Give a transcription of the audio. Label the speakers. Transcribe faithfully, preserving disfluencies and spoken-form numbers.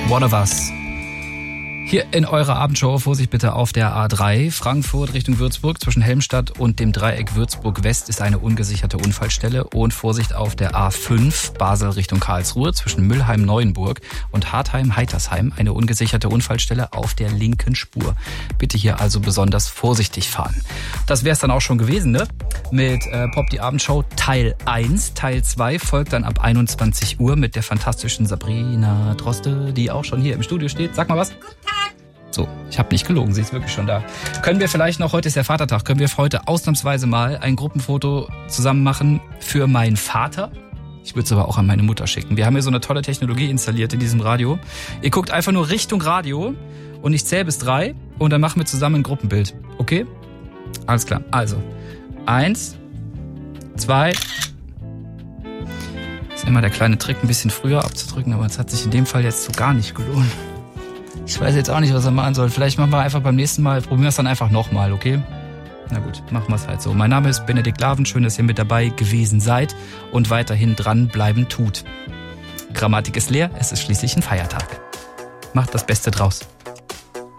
Speaker 1: One of Us. Hier in eurer Abendshow, Vorsicht bitte auf der A drei, Frankfurt Richtung Würzburg, zwischen Helmstadt und dem Dreieck Würzburg-West ist eine ungesicherte Unfallstelle und Vorsicht auf der A fünf, Basel Richtung Karlsruhe, zwischen Müllheim-Neuenburg und Hartheim-Heitersheim, eine ungesicherte Unfallstelle auf der linken Spur. Bitte hier also besonders vorsichtig fahren. Das wär's dann auch schon gewesen, ne? Mit äh, Pop die Abendshow Teil eins. Teil zwei folgt dann ab einundzwanzig Uhr mit der fantastischen Sabrina Droste, die auch schon hier im Studio steht. Sag mal was. So, ich habe nicht gelogen, sie ist wirklich schon da. Können wir vielleicht noch, heute ist der Vatertag, können wir heute ausnahmsweise mal ein Gruppenfoto zusammen machen für meinen Vater? Ich würde es aber auch an meine Mutter schicken. Wir haben hier so eine tolle Technologie installiert in diesem Radio. Ihr guckt einfach nur Richtung Radio und ich zähle bis drei und dann machen wir zusammen ein Gruppenbild. Okay? Alles klar. Also, eins, zwei. Ist immer der kleine Trick, ein bisschen früher abzudrücken, aber es hat sich in dem Fall jetzt so gar nicht gelohnt. Ich weiß jetzt auch nicht, was er machen soll. Vielleicht machen wir einfach beim nächsten Mal, probieren wir es dann einfach nochmal, okay? Na gut, machen wir es halt so. Mein Name ist Benedikt Laven, schön, dass ihr mit dabei gewesen seid und weiterhin dranbleiben tut. Grammatik ist leer, es ist schließlich ein Feiertag. Macht das Beste draus.